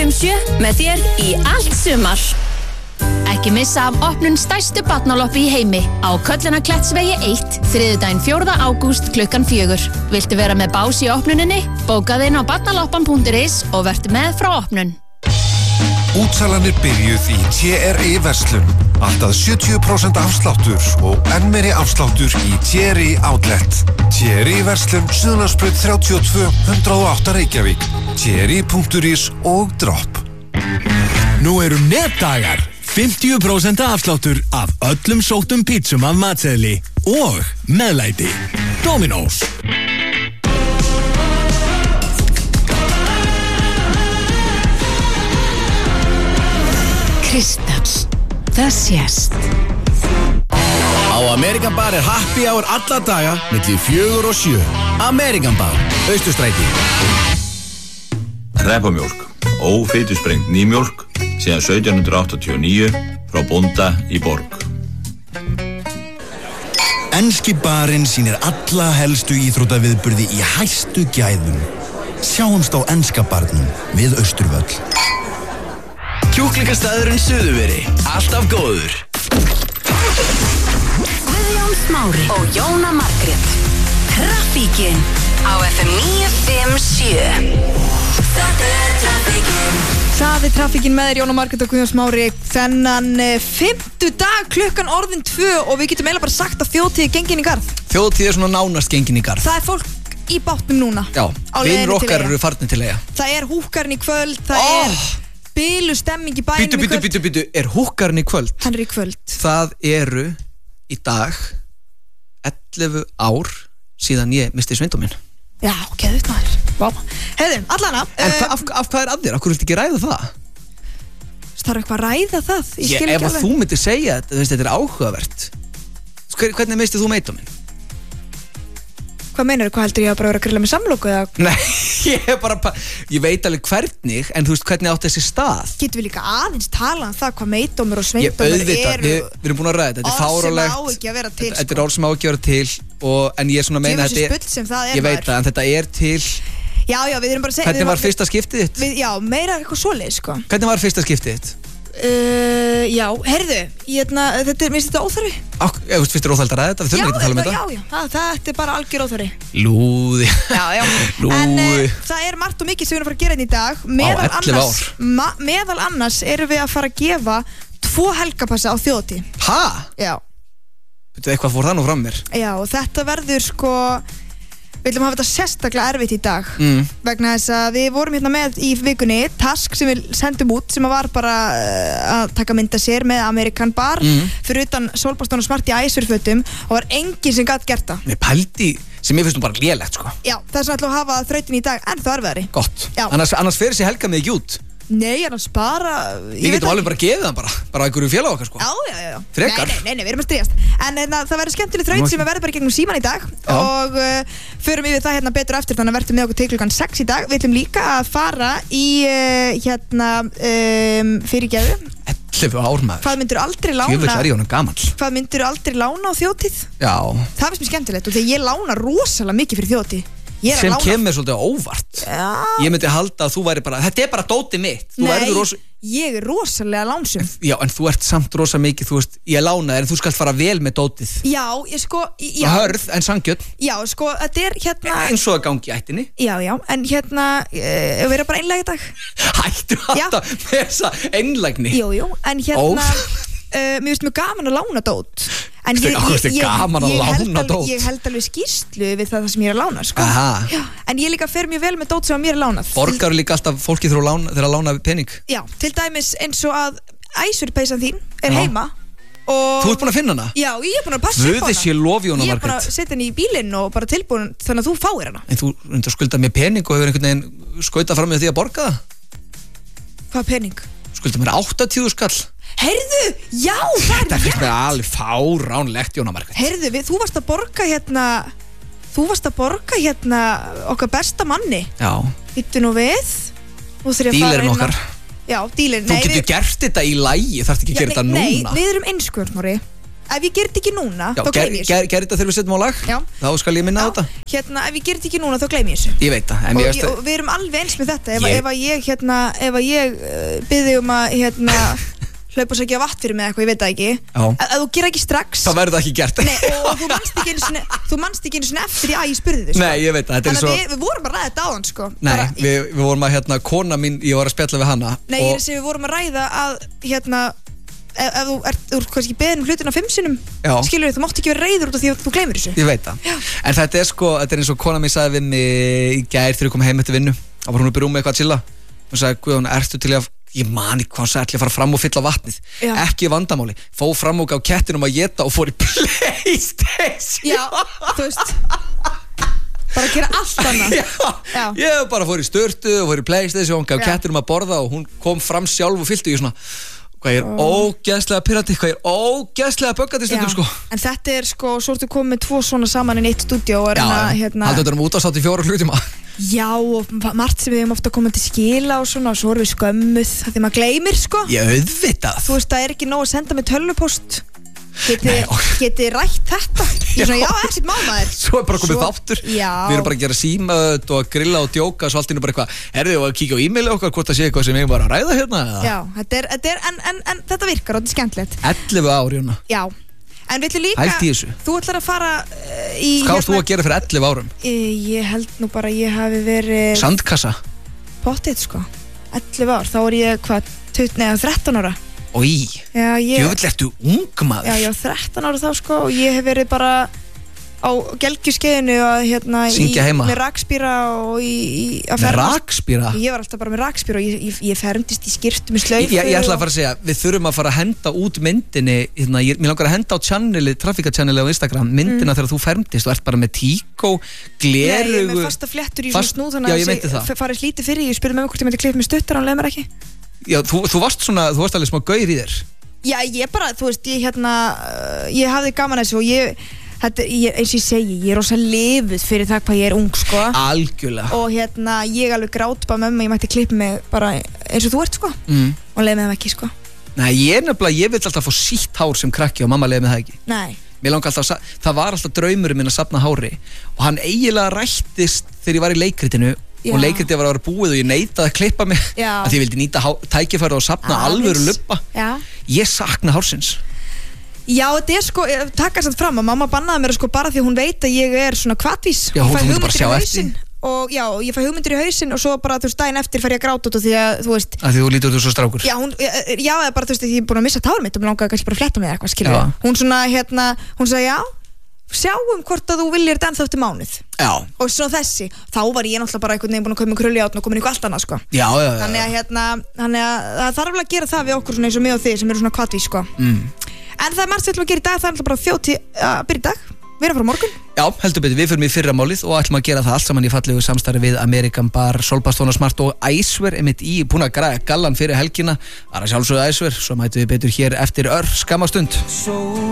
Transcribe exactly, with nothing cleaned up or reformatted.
fimm sjö með þér í allt sumar. Ekki missa af opnun stærstu barnaloppi í heimi á Köllunarklettsvegi eitt, þriðjudaginn fjórða ágúst klukkan fjögur. Viltu vera með bás í opnuninni? Bókaðu inn á barnaloppan punktur is og vertu með frá opnun. Útsalanir byrjuð í T R I verslun. Allt að sjötíu prósent afsláttur og enn meiri afsláttur í T R I Outlet. T R I verslun Suðurlandsbraut þrjátíu og tvö, hundrað og átta Reykjavík. T R I punktur is og Drop. Nú eru netdagar. fimmtíu prósent afsláttur af öllum sóttum pítsum af matseðli og meðlæti. Dominos. Kristall, það sést. Á Amerikan Bar er happy hour alla daga milli fjögur og sjö. Amerikan Bar, Austurstræti. Repamjólk, ófitusprengd nýmjólk, síðan sautján hundrað áttatíu og níu frá bónda í Borg. Enski barinn sýnir alla helstu íþróttaviðburði í hæstu gæðum. Sjáumst á enska barnum við Austurvöll. Kjúklingastæðurinn Suðurveri, alltaf góður. Guðjón Smári og Jóna Margrét. Traffíkin á F M níu fimm sjö. Þetta er traffíkin. Það er traffíkin með þér, Jóna Margrét og Guðjón Smári. Þennan fimmtudag klukkan orðin tvö og við getum eiginlega bara sagt að þjóðtíð er gengin í garð. Þjóðtíð er svona nánast gengin í garð. Það er fólk í bátnum núna. Já, vinur okkar eru farnir til Eyja. Það er húkarinn í kvöld, það oh. er bilu stemming í bænum bítu, í kvöld. Bítu, bítu, bítu, er húkarinn í kvöld? Hann er í kvöld. Það eru í dag ellefu ár síðan ég misti sveindóminn. Já, geðvitt maður. Vá. Heiðu, allana. En uh, af, af hvað er að þér? Af hverju viltu ekki ræða það? Það er eitthvað að ræða það. Ég skil ég, ekki ef að þú myndir segja þetta, þetta er áhugavert. Hvernig mistið þú meitóminn? Hvað meinar þú? Hvað heldur ég að bara vera að grilla með samloku eða? Nei, ég er bara, ég veit alveg hvernig, en þú veist hvernig átt þessi stað. Getum við líka aðeins tala um það hvað meitdómur og sveindómur eru? Við, við erum búin að ræða þetta, þetta er fáránlegt. Orð sem á ekki að vera til, sko. Þetta er orð sem á ekki að vera til, og, en ég er svona að meina þetta er, er ég veit það, en þetta er til. Já, já, við erum bara að segja. Hvernig var fyrsta skiptið þitt? Við, já, meira eitthvað svoleið, sko. Hvernig var fyrsta skiptið þitt? Uh, já, heyrðu, ég, þetta er, minnst þetta óþarfi? Ak, ég veist, finnst þér óþælt að ræða þetta? Við þurfum ekki að tala um þetta. Já, já, já, þetta er bara algjör óþarfi. Lúði. Já, já. Lúði. En uh, það er margt og mikið sem við erum að fara að gera hérna í dag. Meðal á, ellefu annars, ma, meðal annars erum við að fara að gefa tvo helgapassa á þjóðhátíð. Ha? Já. Veitu, eitthvað fór það nú fram mér? Já, og þetta verður sko... Við ætlum að hafa þetta sérstaklega erfitt í dag mm. vegna þess að við vorum hérna með í vikunni task sem við sendum út sem var bara uh, að taka mynda sér með Amerikan Bar mm. fyrir utan Sólbaston og Smart í æsurfötum og var enginn sem gat gert það. Nei, pældi, sem ég finnst nú bara lélegt sko. Já, þess vegna ætlum að hafa þrautin í dag en það erfiðari. Gott, annars, annars fer þessi helga með ekki út. Nei, annars bara Við getum alveg bara að gefa það bara Bara einhverju félag okkar sko. Já, já, já Frekar Nei, nei, nei, við erum að stríðast En hérna, það verður skemmtileg þraut sem við verðum bara í gegnum síman í dag já. Og uh, förum yfir það hérna betur eftir Þannig að verðum með okkur til klukkan sex í dag Við ætlum líka að fara í uh, hérna um, fyrirgefðu ellefu ár maður Hvað myndirðu aldrei lána Jöfull er ég honum gamall Hvað myndirðu aldrei lána á þjóðtíð Já Það finnst mér skemmtilegt og þegar ég lána rosalega mikið fyrir þjóðtíð sem lána... kemur svolítið óvart Já. Ég myndi halda að þú væri bara þetta er bara dótið mitt þú Nei, ros... ég er rosalega lánsum Já, en þú ert samt rosa mikið þú veist, ég lána þér en þú skalt fara vel með dótið Já, ég sko já. Hörð, en sangjörn Já, sko, þetta er hérna eins og að gangi í ættinni Já, já, en hérna uh, við erum bara einlæg í dag Hættu alltaf með þessa einlægni Jú, jú, en hérna uh, mér finnst mjög gaman að lána dót En ég, ég, ég, ég, ég, held alveg, ég held alveg skýrslu við það sem ég er að lána sko. Já, en ég líka fer mjög vel með dót sem mér er lánað Borgar líka alltaf fólki þegar að lána, að lána pening Já, til dæmis eins og að æsurpeysan þín er já. Heima og Þú ert búin að finna hana? Já, ég er búin að passa upp á hana Ég lofi hana Ég er búin að setja hana í bílinn og bara tilbúin þannig að þú fáir hana En þú undir að skulda mér pening og hefur einhvern veginn skauta fram með því að borga það Hvað pening? Skulda mér áttatíu skall Heyrðu, já, það er Þetta finnst mér alveg fáránlegt, Jóna Margrét Heyrðu, við, þú varst að borga hérna Þú varst að borga hérna okkar besta manni Já Hittu nú við Dílerinn okkar Já, dílerinn Þú getur við... gert þetta í lagi, þarfst ekki að gera þetta núna Nei, við erum einskvörn, Nóri ef ég ger þetta ekki núna, Já, þá ger, gleymi ég ger, ger þetta þegar við setjum á lag Já. Þá skal ég minna á þetta Hérna, ef ég ger þetta ekki núna, þá gleymi ég þessu Ég veit það en og, ég ég, veist og við erum alveg eins með þetta ef, Ég- ef að ég, hérna, ef að ég uh, byði um að, hérna hlaupa svo ekki á vatn fyrir mig eitthvað, ég veit það ekki Já. ef, ef þú gera ekki strax Það verður það ekki gert Nei, og, og þú manst ekki einu sinni þú manst ekki einu sinni eftir því að ég spurði þig sko. Nei, ég veit það, þetta er Þannig svo að við, við vorum að ræða þetta áðan sko. Nei, Bara, við, við vorum að hérna, kona mín, ég var að spjalla við hana Nei, ég er og að segja við vorum að ræða að hérna ef, ef þú ert, þú ert kannski beðin um hlutina fimm sinnum Já. skilur þú mátt ekki vera reiður út af því að þú gleymir þessu Ég veit það En þetta er sko, þetta er eins og kona mín sagði við mig í gær þegar ég kom heim eftir vinnu þá var hún upp í rúmi eitthvað að chilla Hún sagði, Guðjón, ertu til að ég man ekki hvað hún sagði, ætli að fara fram og fylla vatnið Já. Ekki vandamáli, fó fram og gaf kettinum að geta og fór í PlayStation Já, þú veist bara að gera allt annað Já. Já. Ég bara fór í sturtu og fór í PlayStation gaf Já. kettinum að borða og hún kom fram sjálf og fyllti og ég svona hvað ég er ógeðslega pirrandi, hvað ég er ógeðslega böggandi stundum sko En þetta er sko, svo ertu komið með tvo svona saman í eitt stúdíó og er Já, hérna, hérna haldið þetta um útastátt í fjóra klukkutíma Já, og margt sem við hefum ofta komið til skila og svona og svo erum við skömmuð það því maður gleymir sko Ég auðvitað Þú veist, það er ekki nóg að senda mig tölvupóst Geti, Nei, og- geti rætt þetta Ég er svona, já, ekkert mánaðir Svo er bara komið þáttur Já. Við erum bara að gera símaðut og að grilla og djóka Svo allt innu bara eitthvað Herðu og að kíkja á e-maili okkar hvort það sé eitthvað sem ég bara að ræða hérna eða? Já, þetta er, þetta er en, en, en þetta virkar og þetta er skemmtilegt ellefu ár, Jóna Já, en við ætlum líka Hætt í þessu. Þú ætlar að fara uh, í Hvað varst þú að gera fyrir ellefu árum? Ég, ég held nú bara að ég hafi verið Sandkassa Pottið sko ellefu ár, þá er ég hvað tuttugu Nei, þrettán ára Í, Já, ég jöfull ertu ung maður Já, ég var þrettán ára þá sko og ég hef verið bara á gelgjuskeiðinu að hérna Syngja í, heima. með rakspýra og í, í að Með fermast. rakspýra? Ég var alltaf bara með rakspýra og ég, ég, ég fermdist í skyrtu með slaufu Ég, ég ætla að fara að segja, við þurfum að fara að henda út myndinni hérna, ég, Mér langar að henda á channeli, Traffica-channeli á Instagram Myndina þegar þú fermdist og ert bara með tíkó, Nei, ég er glerugu með fasta fléttur í Fast- svona snúð Já, þannig ég meinti að það. það farið slítið fyrir ég spurði með mig hvort ég myndi klippa mig stuttar hann leið mér ekki Já, þú, þú varst svona, þú varst alveg smá gaur í þér Já, ég bara, þú veist, ég hérna uh, ég hafði gaman að þessu og ég, þetta, ég eins og ég segi, ég er rosa lifuð fyrir það hvað ég er ung, sko Algjörlega og hérna, ég alveg grátt bara með mig, ég mætti klippa mig bara eins og þú ert, sko mm. og leið með það ekki, sko Nei, ég er nefnilega, ég vil alltaf fá sítt hár sem krakki og mamma leiði með það ekki Nei, Mér langar alltaf, að sa- það var alltaf draumurinn minn að safna hári og hann eiginlega rættist þegar ég var í leikritinu Já. og leikritið var að vera búið og ég neitaði að klippa mig Já. að því ég vildi nýta há- tækifæri og safna Aðeins. alvöru lubba Já. Ég sakna hársins Já, þetta er sko, taka samt fram að mamma bannaði mér sko bara því að hún veit að ég er svona kvatvís Já, og hún fæ myndi bara hugmyndir í sjá hausinn og já, ég fæ hugmyndir í hausinn og svo bara þú veist, daginn eftir fer ég að gráta út og því að þú veist að því þú lítur þú svo strákur Já, hún, já, eða bara þú veist, því ég er búin að missa tárum mitt og mér langaði kannski bara að fletta mig eða eitthvað, skilur Já. Hún svona, hérna, hún sagði, já, sjáum hvort að þú viljir þetta ennþá eftir mánuð Já, og svona þessi, þá var ég náttúrulega bara einhvern veginn búin að koma með krulliátn og komin í eitthvað allt annað, sko já, já, já. Þannig að, hérna, þannig að það þarf alveg að gera það við okkur svona eins og mig og þig sem eru svona kvatvís, sko Mm. En það er margt sem við ætlum að gera í dag, það er alltaf bara þjóti að byrja í dag Við erum frá morgun Já, heldur betur, við fyrir í fyrramálið og ætlum að gera það allt saman í fallegu samstarfi við American Bar, Solbastóna Smart og Æsver einmitt í, búin að græða gallan fyrir helgina Það er að sjálfsögðu Æsver, svo mætum við betur hér eftir ör skamma stund